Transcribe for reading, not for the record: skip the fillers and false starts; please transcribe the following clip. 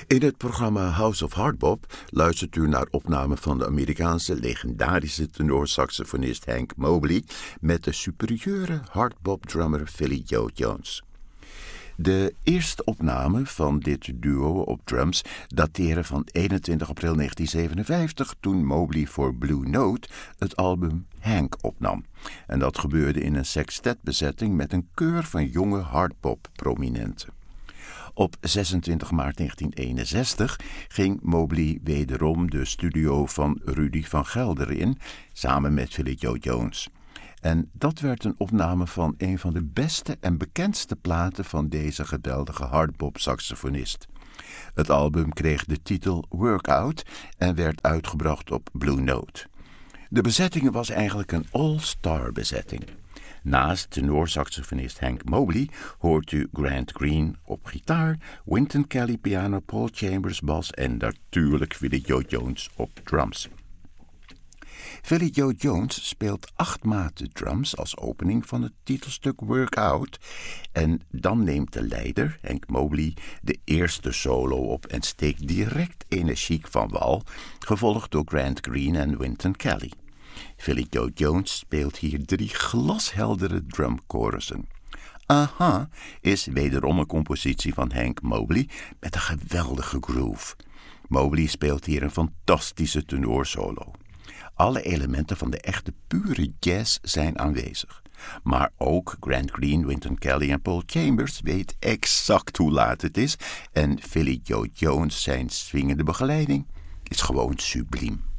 In het programma House of Hardbop luistert u naar opnamen van de Amerikaanse legendarische tenorsaxofonist Hank Mobley met de superieure hardbop-drummer Philly Joe Jones. De eerste opnamen van dit duo op drums dateren van 21 april 1957, toen Mobley voor Blue Note het album Hank opnam. En dat gebeurde in een sextetbezetting met een keur van jonge hardbop-prominenten. Op 26 maart 1961 ging Mobley wederom de studio van Rudy van Gelder in, samen met Philly Joe Jones. En dat werd een opname van een van de beste en bekendste platen van deze geweldige hardbop-saxofonist. Het album kreeg de titel Workout en werd uitgebracht op Blue Note. De bezetting was eigenlijk een all-star bezetting. Naast tenorsaxofonist Hank Mobley hoort u Grant Green op gitaar, Wynton Kelly piano, Paul Chambers bas en natuurlijk Philly Joe Jones op drums. Philly Joe Jones speelt 8 maten drums als opening van het titelstuk Workout en dan neemt de leider, Hank Mobley, de eerste solo op en steekt direct energiek van wal, gevolgd door Grant Green en Wynton Kelly. Philly Joe Jones speelt hier 3 glasheldere drumchorussen. Aha is wederom een compositie van Hank Mobley met een geweldige groove. Mobley speelt hier een fantastische tenorsolo. Alle elementen van de echte pure jazz zijn aanwezig. Maar ook Grant Green, Wynton Kelly en Paul Chambers weet exact hoe laat het is en Philly Joe Jones zijn swingende begeleiding is gewoon subliem.